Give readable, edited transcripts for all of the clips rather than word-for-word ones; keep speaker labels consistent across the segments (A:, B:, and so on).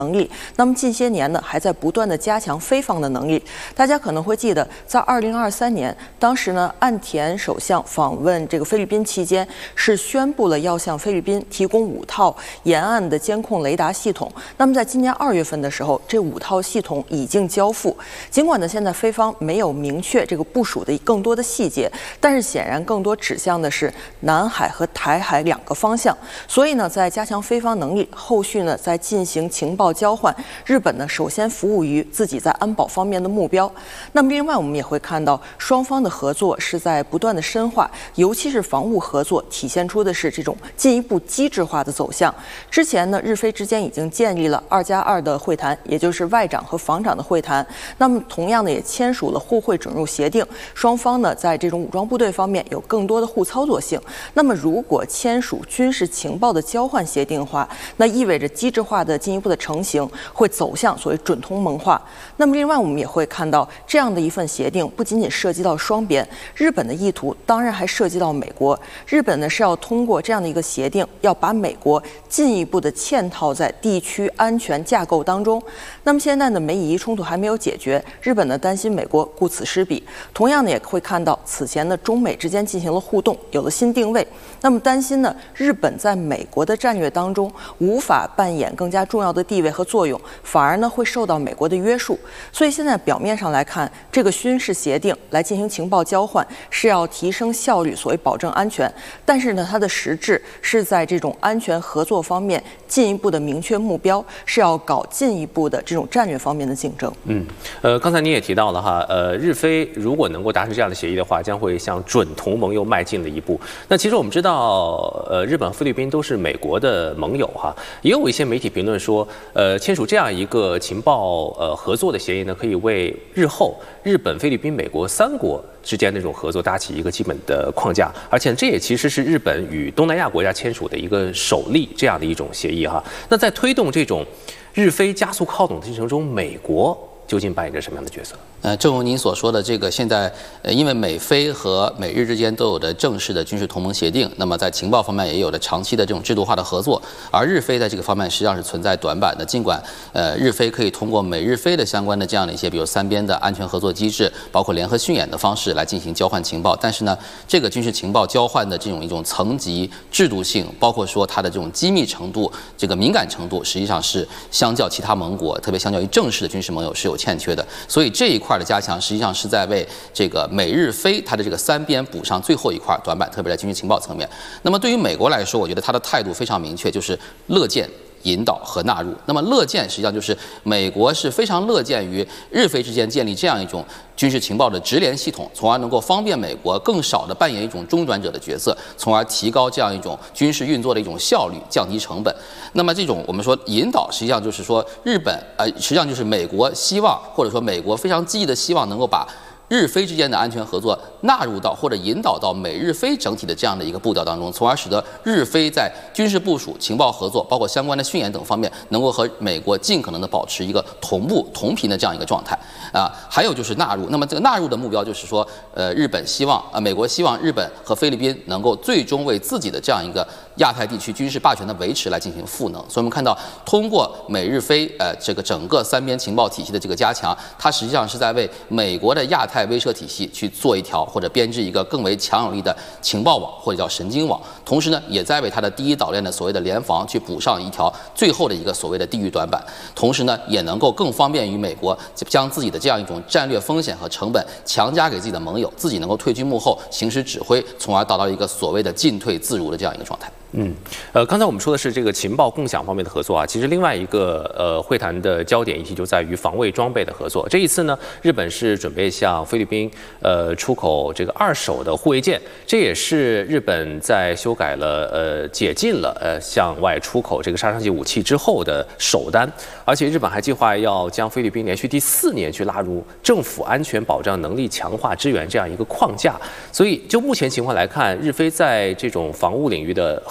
A: 能力，那么近些年呢，还在不断的加强菲方的能力。大家可能会记得，在2023年，当时呢，岸田首相访问这个菲律宾期间，是宣布了要向菲律宾提供5套沿岸的监控雷达系统。那么在今年2月份的时候，这5套系统已经交付。尽管呢，现在菲方没有明确这个部署的更多的细节，但是显然更多指向的是南海和台海2个方向。所以呢，在加强菲方能力，后续呢，在进行情报交换，日本呢首先服务于自己在安保方面的目标。那么另外我们也会看到，双方的合作是在不断的深化，尤其是防务合作体现出的是这种进一步机制化的走向。之前呢，日菲之间已经建立了2+2的会谈，也就是外长和防长的会谈。那么同样呢，也签署了互惠准入协定，双方呢在这种武装部队方面有更多的互操作性。那么如果签署军事情报的交换协定的话，那意味着机制化的进一步的成型会走向所谓准同盟化。那么另外我们也会看到，这样的一份协定不仅仅涉及到双边，日本的意图当然还涉及到美国。日本呢是要通过这样的一个协定，要把美国进一步的嵌套在地区安全架构当中。那么现在呢，美以伊冲突还没有解决，日本呢担心美国顾此失彼。同样呢，也会看到此前呢中美之间进行了互动，有了新定位。那么担心呢，日本在美国的战略当中无法扮演更加重要的地位和作用，反而呢会受到美国的约束。所以现在表面上来看，这个军事协定来进行情报交换是要提升效率，所谓保证安全。但是呢，它的实质是在这种安全合作方面进一步的明确目标，是要搞进一步的这种战略方面的竞争。
B: 刚才您也提到了哈，日菲如果能够达成这样的协议的话，将会向准同盟又迈进了一步。那其实我们知道，日本和菲律宾都是美国的盟友哈，也有一些媒体评论说，签署这样一个情报合作的协议呢，可以为日后日本、菲律宾、美国3国之间的这种合作搭起一个基本的框架，而且这也其实是日本与东南亚国家签署的一个首例这样的一种协议哈。那在推动这种日菲加速靠拢的进程中，美国究竟扮演着什么样的角色？
C: 正如您所说的，这个现在因为美菲和美日之间都有着正式的军事同盟协定，那么在情报方面也有着长期的这种制度化的合作，而日菲在这个方面实际上是存在短板的。尽管日菲可以通过美日菲的相关的这样的一些，比如3边的安全合作机制，包括联合训演的方式来进行交换情报，但是呢，这个军事情报交换的这种一种层级制度性，包括说它的这种机密程度、这个敏感程度，实际上是相较其他盟国，特别相较于正式的军事盟友是有欠缺的。所以这一块的加强，实际上是在为这个美日菲它的这个3边补上最后一块短板，特别在军事情报层面。那么对于美国来说，我觉得它的态度非常明确，就是乐见引导和纳入。那么乐见实际上就是美国是非常乐见于日菲之间建立这样一种军事情报的直联系统，从而能够方便美国更少的扮演一种中转者的角色，从而提高这样一种军事运作的一种效率，降低成本。那么这种我们说引导，实际上就是说日本实际上就是美国希望，或者说美国非常积极的希望能够把日菲之间的安全合作纳入到或者引导到美日菲整体的这样的一个步调当中，从而使得日菲在军事部署、情报合作，包括相关的训演等方面，能够和美国尽可能的保持一个同步同频的这样一个状态还有就是纳入，那么这个纳入的目标就是说，日本希望美国希望日本和菲律宾能够最终为自己的这样一个亚太地区军事霸权的维持来进行赋能。所以我们看到，通过美日菲这个整个3边情报体系的这个加强，它实际上是在为美国的亚太威慑体系去做一条或者编织一个更为强有力的情报网，或者叫神经网。同时呢，也在为它的第一岛链的所谓的联防去补上一条最后的一个所谓的地域短板。同时呢，也能够更方便于美国将自己的这样一种战略风险和成本强加给自己的盟友，自己能够退居幕后行使指挥，从而达到一个所谓的进退自如的这样一个状态。
B: 刚才我们说的是这个情报共享方面的合作啊，其实另外一个会谈的焦点议题就在于防卫装备的合作。这一次呢，日本是准备向菲律宾出口这个2手的护卫舰，这也是日本在修改了解禁了向外出口这个杀伤级武器之后的首单。而且日本还计划要将菲律宾连续第4年去纳入政府安全保障能力强化支援这样一个框架。所以就目前情况来看，日菲在这种防务领域的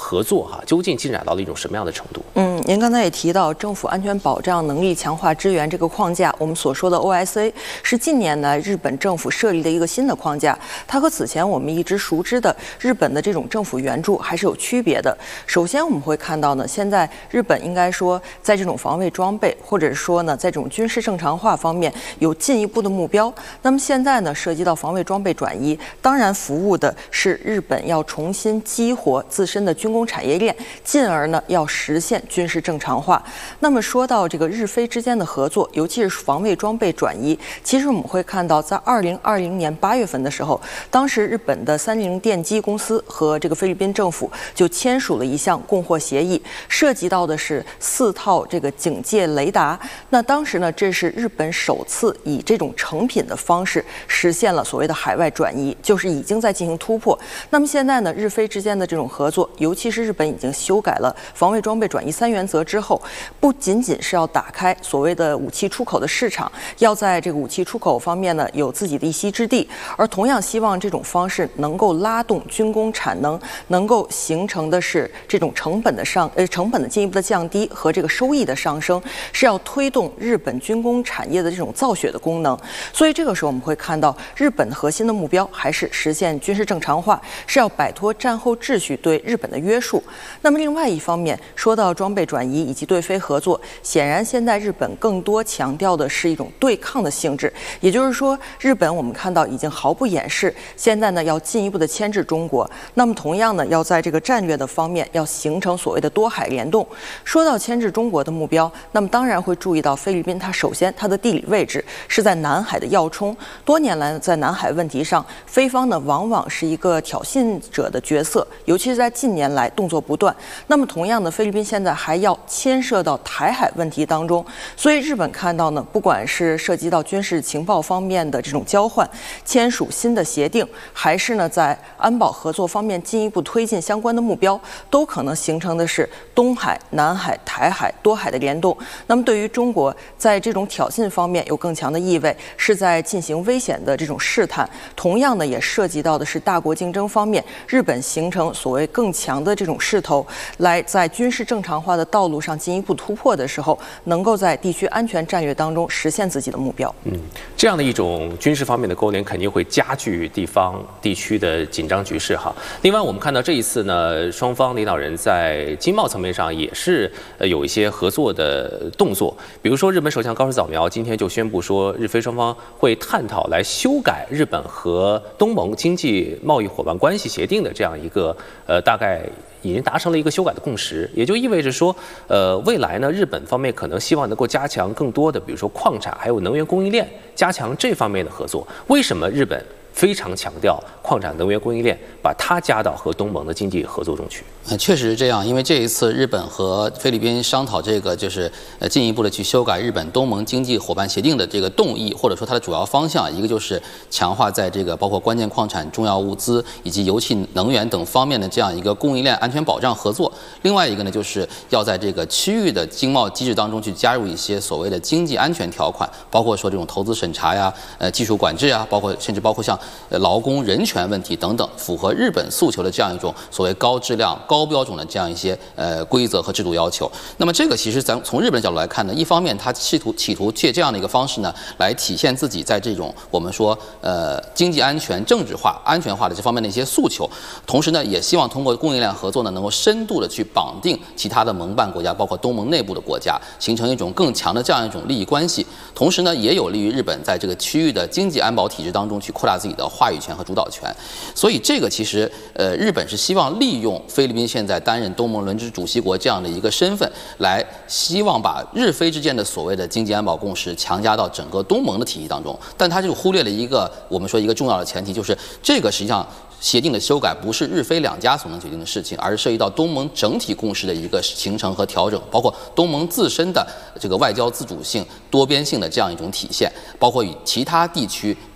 B: 合作究竟进展到了一种什么样的程度？
A: 您刚才也提到政府安全保障能力强化支援这个框架，我们所说的 OSA 是近年来日本政府设立的一个新的框架，它和此前我们一直熟知的日本的这种政府援助还是有区别的。首先我们会看到呢，现在日本应该说在这种防卫装备或者说呢在这种军事正常化方面有进一步的目标。那么现在呢涉及到防卫装备转移，当然服务的是日本要重新激活自身的军工产业链，进而呢要实现军事正常化。那么说到这个日菲之间的合作，尤其是防卫装备转移，其实我们会看到在2020年8月份的时候，当时日本的三菱电机公司和这个菲律宾政府就签署了一项供货协议，涉及到的是4套这个警戒雷达。那当时呢，这是日本首次以这种成品的方式实现了所谓的海外转移，就是已经在进行突破。那么现在呢，日菲之间的这种合作，尤其是日本已经修改了防卫装备转移3原则之后，不仅仅是要打开所谓的武器出口的市场，要在这个武器出口方面呢有自己的一席之地，而同样希望这种方式能够拉动军工产能，能够形成的是这种成本的进一步的降低和这个收益的上升，是要推动日本军工产业的这种造血的功能。所以这个时候我们会看到，日本核心的目标还是实现军事正常化，是要摆脱战后秩序对日本的约束。那么另外一方面，说到装备转移以及对菲合作，显然现在日本更多强调的是一种对抗的性质，也就是说，日本我们看到已经毫不掩饰，现在呢要进一步的牵制中国。那么同样呢，要在这个战略的方面要形成所谓的多海联动。说到牵制中国的目标，那么当然会注意到菲律宾，它首先它的地理位置是在南海的要冲，多年来在南海问题上，菲方呢往往是一个挑衅者的角色，尤其是在近年来动作不断。那么同样的，菲律宾现在还要牵涉到台海问题当中，所以日本看到呢，不管是涉及到军事情报方面的这种交换、签署新的协定，还是呢在安保合作方面进一步推进相关的目标，都可能形成的是东海、南海、台海多海的联动。那么对于中国在这种挑衅方面有更强的意味，是在进行危险的这种试探。同样呢，也涉及到的是大国竞争方面，日本形成所谓更强的这种势头，来在军事正常化的道路上进一步突破的时候，能够在地区安全战略当中实现自己的目标。
B: 这样的一种军事方面的勾连，肯定会加剧地区的紧张局势哈。另外，我们看到这一次呢，双方领导人在经贸层面上也是有一些合作的动作，比如说日本首相高市早苗今天就宣布说，日菲双方会探讨来修改日本和东盟经济贸易伙伴关系协定的这样一个大概已经达成了一个修改的共识，也就意味着说，未来呢，日本方面可能希望能够加强更多的，比如说矿产还有能源供应链，加强这方面的合作。为什么日本非常强调矿产能源供应链，把它加到和东盟的经济合作中去？
C: 确实是这样，因为这一次日本和菲律宾商讨这个就是进一步的去修改日本东盟经济伙伴协定的这个动议，或者说它的主要方向，一个就是强化在这个包括关键矿产、重要物资以及油气、能源等方面的这样一个供应链安全保障合作；另外一个呢，就是要在这个区域的经贸机制当中去加入一些所谓的经济安全条款，包括说这种投资审查呀、技术管制啊，甚至包括像劳工人权问题等等，符合日本诉求的这样一种所谓高质量、高标准的这样一些规则和制度要求。那么这个其实咱从日本的角度来看呢，一方面它企图借这样的一个方式呢，来体现自己在这种我们说经济安全、政治化、安全化的这方面的一些诉求，同时呢，也希望通过供应链合作呢，能够深度的去绑定其他的盟办国家，包括东盟内部的国家，形成一种更强的这样一种利益关系。同时呢，也有利于日本在这个区域的经济安保体制当中去扩大自己的话语权和主导权。所以这个其实日本是希望利用菲律宾现在担任东盟轮值主席国这样的一个身份，来希望把日菲之间的所谓的经济安保共识强加到整个东盟的体系当中。但它就忽略了一个我们说一个重要的前提，就是这个实际上协定的修改不是日菲两家所能决定的事情，而是涉及到东盟整体共识的一个形成和调整，包括东盟自身的这个外交自主性、多边性的这样一种体现，包括与其他地区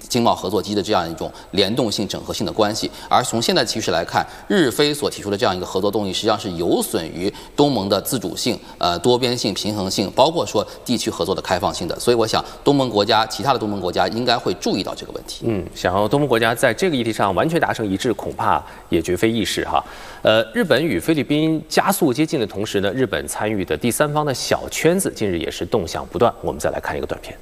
C: 经贸合作机的这样一种联动性、整合性的关系。而从现在趋势来看，日非所提出的这样一个合作动力，实际上是有损于东盟的自主性、多边性、平衡性，包括说地区合作的开放性的。所以我想，其他的东盟国家应该会注意到这个问题。
B: 想要东盟国家在这个议题上完全达成一致，恐怕也绝非易事哈。日本与菲律宾加速接近的同时呢，日本参与的第三方的小圈子近日也是动向不断。我们再来看一个短片。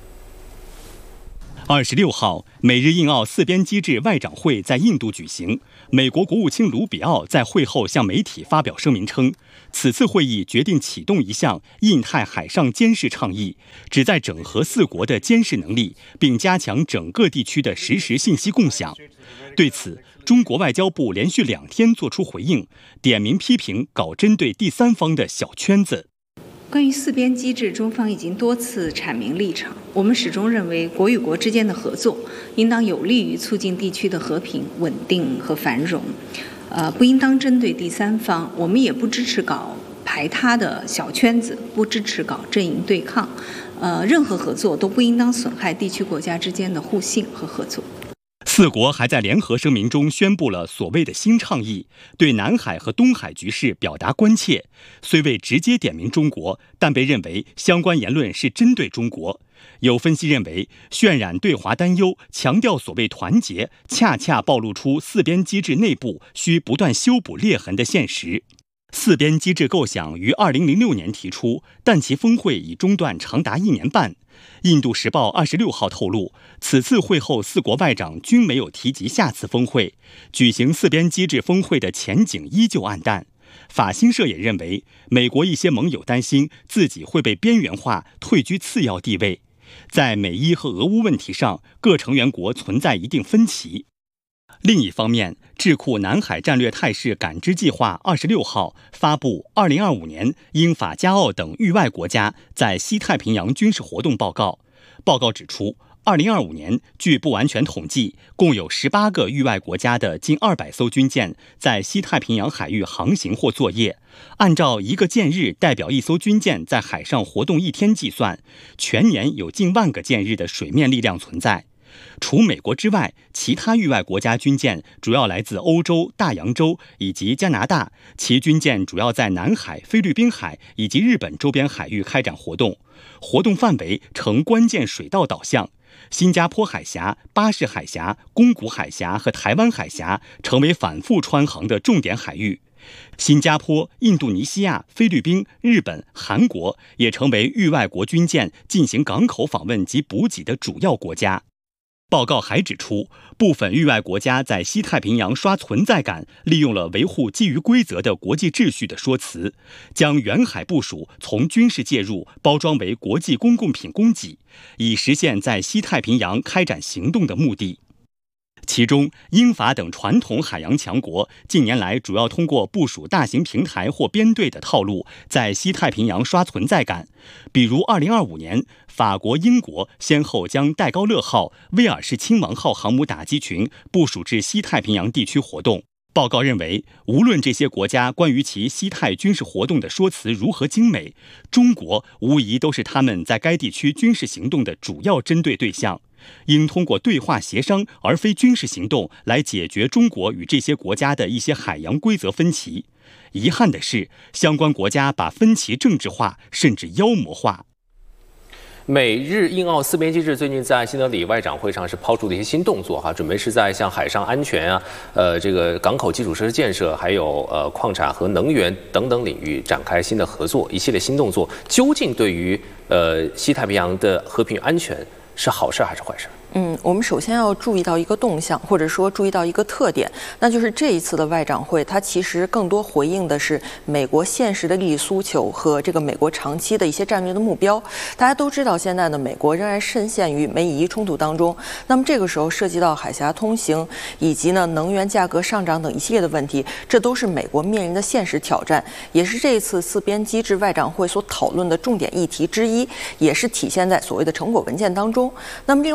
D: 26号，美日印澳四边机制外长会在印度举行。美国国务卿卢比奥在会后向媒体发表声明称，此次会议决定启动一项印太海上监视倡议，旨在整合四国的监视能力，并加强整个地区的实时信息共享。对此，中国外交部连续2天作出回应，点名批评搞针对第三方的小圈子。
E: 关于四边机制，中方已经多次阐明立场。我们始终认为，国与国之间的合作应当有利于促进地区的和平、稳定和繁荣，不应当针对第三方。我们也不支持搞排他的小圈子，不支持搞阵营对抗。任何合作都不应当损害地区国家之间的互信和合作。
D: 四国还在联合声明中宣布了所谓的新倡议，对南海和东海局势表达关切。虽未直接点名中国，但被认为相关言论是针对中国。有分析认为，渲染对华担忧，强调所谓团结，恰恰暴露出四边机制内部需不断修补裂痕的现实。四边机制构想于2006年提出，但其峰会已中断长达1年半。印度时报26号透露，此次会后四国外长均没有提及下次峰会，举行四边机制峰会的前景依旧暗淡。法新社也认为，美国一些盟友担心自己会被边缘化，退居次要地位。在美伊和俄乌问题上，各成员国存在一定分歧。另一方面，智库南海战略态势感知计划26号发布2025年英法加澳等域外国家在西太平洋军事活动报告。报告指出，2025年据不完全统计，共有18个域外国家的近200艘军舰在西太平洋海域航行或作业。按照1个舰日代表1艘军舰在海上活动1天计算，全年有近10000个舰日的水面力量存在。除美国之外，其他域外国家军舰主要来自欧洲、大洋洲以及加拿大，其军舰主要在南海、菲律宾海以及日本周边海域开展活动，活动范围呈关键水道导向。新加坡海峡、巴士海峡、宫古海峡和台湾海峡成为反复穿航的重点海域。新加坡、印度尼西亚、菲律宾、日本、韩国也成为域外国军舰进行港口访问及补给的主要国家。报告还指出，部分域外国家在西太平洋刷存在感，利用了维护基于规则的国际秩序的说辞，将远海部署从军事介入包装为国际公共品供给，以实现在西太平洋开展行动的目的。其中，英法等传统海洋强国近年来主要通过部署大型平台或编队的套路，在西太平洋刷存在感。比如2025年，法国、英国先后将戴高乐号、威尔士亲王号航母打击群部署至西太平洋地区活动。报告认为，无论这些国家关于其西太军事活动的说辞如何精美，中国无疑都是他们在该地区军事行动的主要针对对象。应通过对话协商，而非军事行动，来解决中国与这些国家的一些海洋规则分歧。遗憾的是，相关国家把分歧政治化，甚至妖魔化。
B: 美日印澳四边机制最近在新德里外长会上是抛出了一些新动作哈，准备是在像海上安全啊、这个港口基础设施建设，还有矿产和能源等等领域展开新的合作，一系列新动作，究竟对于西太平洋的和平安全是好事还是坏事？
A: 我们首先要注意到一个动向，或者说注意到一个特点，那就是这一次的外长会，它其实更多回应的是美国现实的利益诉求和这个美国长期的一些战略的目标。大家都知道，现在呢，美国仍然深陷于美以伊冲突当中。那么这个时候涉及到海峡通行以及呢能源价格上涨等一系列的问题，这都是美国面临的现实挑战，也是这一次四边机制外长会所讨论的重点议题之一，也是体现在所谓的成果文件当中。那么另外一方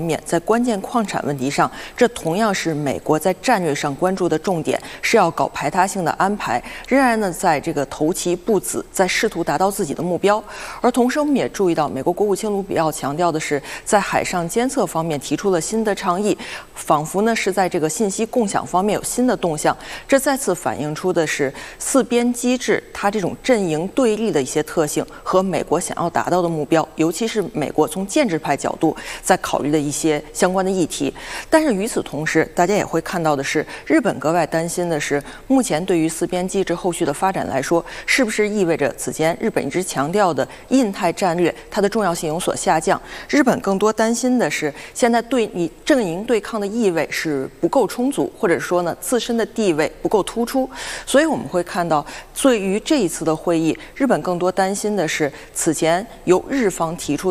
A: 方面，在关键矿产问题上，这同样是美国在战略上关注的重点，是要搞排他性的安排，仍然呢在这个投其不子，在试图达到自己的目标。而同时，我们也注意到，美国国务卿卢比奥强调的是，在海上监测方面提出了新的倡议，仿佛呢是在这个信息共享方面有新的动向。这再次反映出的是四边机制它这种阵营对立的一些特性和美国想要达到的目标，尤其是美国从建制派角度在考虑的一些相关的议题。但是与此同时，大家也会看到的是，日本格外担心的是，目前对于四边机制后续的发展来说，是不是意味着此前日本一直强调的印太战略它的重要性有所下降？日本更多担心的是，现在对你阵营对抗的意味是不够充足，或者说呢自身的地位不够突出。所以我们会看到，对于这一次的会议，日本更多担心的是此前由日方提出